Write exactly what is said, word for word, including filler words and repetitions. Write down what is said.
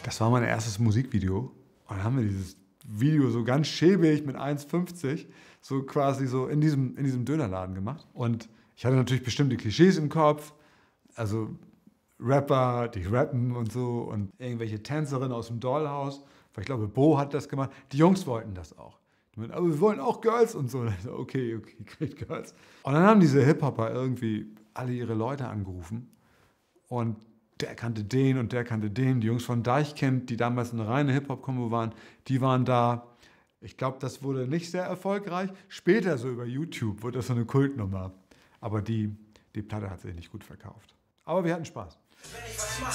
Das war mein erstes Musikvideo. Und dann haben wir dieses Video so ganz schäbig mit eins fünfzig so quasi so in diesem, in diesem Dönerladen gemacht. Und ich hatte natürlich bestimmte Klischees im Kopf. Also Rapper, die rappen und so und irgendwelche Tänzerinnen aus dem Dollhaus. Weil ich glaube, Bo hat das gemacht. Die Jungs wollten das auch. Die meinten, aber wir wollen auch Girls und so. Und ich so, okay, okay, kriegt Girls. Und dann haben diese Hip-Hopper irgendwie alle ihre Leute angerufen. Und der kannte den und der kannte den. Die Jungs von Deichkind, die damals eine reine Hip-Hop-Kombo waren, die waren da. Ich glaube, das wurde nicht sehr erfolgreich. Später so über YouTube wurde das so eine Kultnummer. Aber die, die Platte hat sich nicht gut verkauft. Aber wir hatten Spaß. Wenn ich was mach,